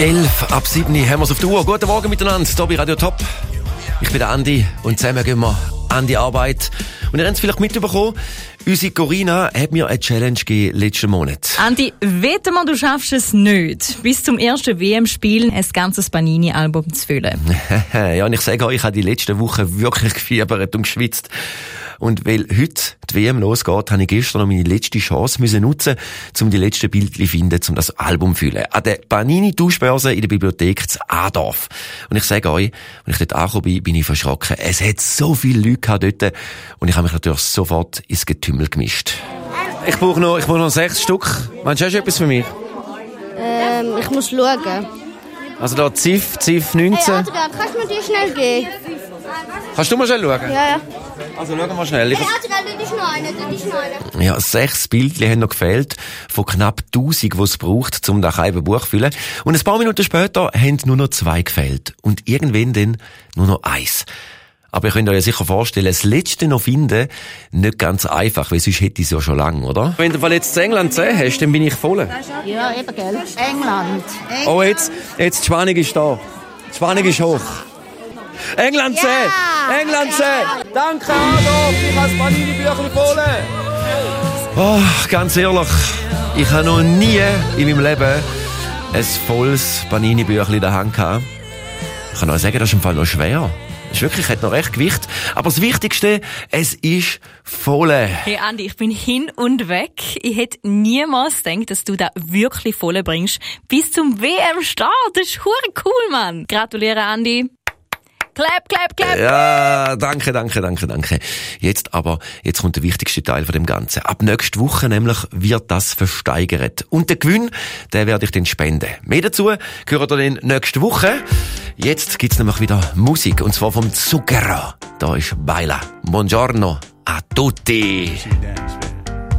11 ab 7 haben wir es auf der Uhr. Guten Morgen miteinander, hier bei Radio Top. Ich bin der Andi und zusammen gehen wir an die Arbeit. Und ihr habt es vielleicht mitbekommen, unsere Corinna hat mir eine Challenge gegeben letzten Monat. Andi, wette mal, du schaffst es nicht, bis zum ersten WM-Spiel ein ganzes Panini-Album zu füllen. Ja, und ich sage euch, ich habe die letzten Wochen wirklich gefiebert und geschwitzt. Und weil heute die WM losgeht, habe ich gestern noch meine letzte Chance nutzen, um die letzten Bildchen zu finden, um das Album zu füllen. An der Panini-Tauschbörse in der Bibliothek zu Adorf. Und ich sage euch, als ich dort angekommen bin ich verschrocken. Es hat so viele Leute dort. Und ich habe mich natürlich sofort ins Getümmel gemischt. Ich brauche noch 6 Stück. Meinst du, hast du etwas für mich? Ich muss schauen. Also da Ziff 19. Hey Adrian, kannst du mir die schnell geben? Kannst du mal schnell schauen? Ja. Also schauen wir schnell. Hey Adrian, das ist noch eine. Ja, 6 Bildchen haben noch gefehlt, von knapp 1000, die es braucht, um das halbe Buch zu füllen. Und ein paar Minuten später haben nur noch 2 gefehlt. Und irgendwann dann nur noch 1. Aber ihr könnt euch ja sicher vorstellen, das letzte noch finden, nicht ganz einfach, weil sonst hätte ich es ja schon lange, oder? Wenn du jetzt zu England 10 hast, dann bin ich voll. Ja, eben, gell. England. Oh, jetzt die Spannung ist da. Die Spannung ist hoch. England 10! Ja. England 10! Danke, Adolf! Ich habe das Panini-Büchlein voll! Oh, ganz ehrlich, ich habe noch nie in meinem Leben ein volles Panini-Büchlein in der Hand gehabt. Ich kann euch sagen, das ist im Fall noch schwer. Das ist wirklich, hat noch recht Gewicht. Aber das Wichtigste, es ist voll. Hey Andi, ich bin hin und weg. Ich hätte niemals gedacht, dass du da wirklich voll bringst. Bis zum WM-Start. Das ist hure cool, Mann. Gratuliere, Andi. Clap, clap, clap. Ja, danke. Jetzt kommt der wichtigste Teil von dem Ganzen. Ab nächste Woche nämlich wird das versteigert. Und den Gewinn, den werde ich dann spenden. Mehr dazu gehört dann nächste Woche. Jetzt gibt's nämlich wieder Musik, und zwar vom Zucchero. Da ist Baila. Buongiorno a tutti.